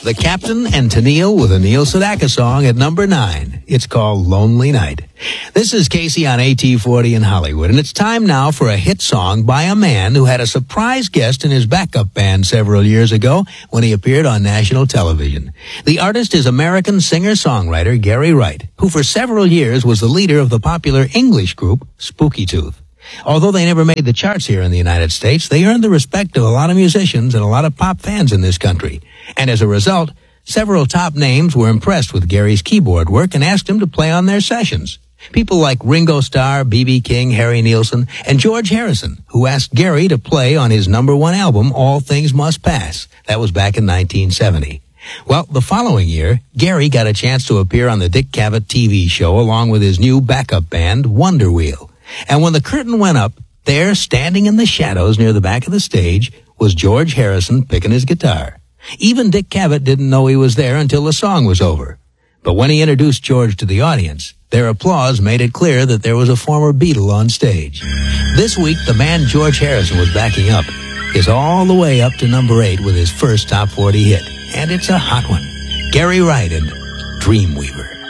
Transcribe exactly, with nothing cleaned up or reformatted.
The Captain and Tennille with a Neil Sedaka song at number nine. It's called Lonely Night. This is Casey on A T forty in Hollywood, and it's time now for a hit song by a man who had a surprise guest in his backup band several years ago when he appeared on national television. The artist is American singer-songwriter Gary Wright, who for several years was the leader of the popular English group Spooky Tooth. Although they never made the charts here in the United States, they earned the respect of a lot of musicians and a lot of pop fans in this country. And as a result, several top names were impressed with Gary's keyboard work and asked him to play on their sessions. People like Ringo Starr, B B King, Harry Nilsson, and George Harrison, who asked Gary to play on his number one album, All Things Must Pass. That was back in nineteen seventy. Well, the following year, Gary got a chance to appear on the Dick Cavett T V show along with his new backup band, Wonder Wheel. And when the curtain went up, there, standing in the shadows near the back of the stage, was George Harrison picking his guitar. Even Dick Cavett didn't know he was there until the song was over. But when he introduced George to the audience, their applause made it clear that there was a former Beatle on stage. This week, the man George Harrison was backing up is all the way up to number eight with his first top forty hit. And it's a hot one. Gary Wright and Dreamweaver.